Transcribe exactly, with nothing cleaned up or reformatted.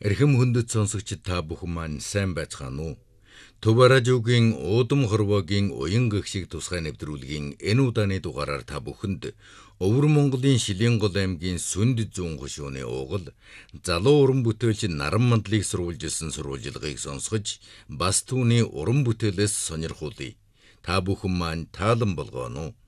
Эрхэм хүндэт сонсогчид та бүхэн маань сайн байцгаана уу? Төв радиогийн уудам хорвоогийн уян гэгшиг тусгай нэвтрүүлгийн энэ удааны дугаараар та бүхэнд Өвөр Монголын Шилэнгол аймгийн Сүнд зүүн хошууны уугал залуу уран бүтээлч Наран мандлыг сурвалжилсан сурвалжилгыг сонсгож бас түүний уран бүтээлээс сонирхуулъя. Та бүхэн маань таалан болгоно уу?